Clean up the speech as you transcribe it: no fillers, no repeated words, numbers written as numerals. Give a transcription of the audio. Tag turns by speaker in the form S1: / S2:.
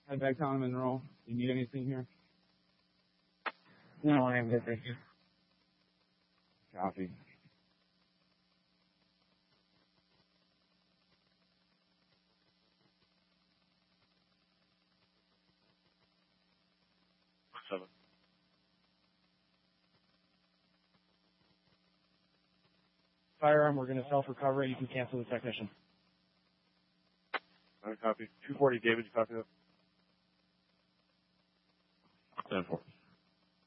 S1: Head back down to Monroe. You need anything here?
S2: No, I am good, thank you.
S1: Copy.
S2: Firearm, we're going to self-recover. You can cancel the technician.
S3: All right, copy. 240, David, you copy that?
S1: 10-4.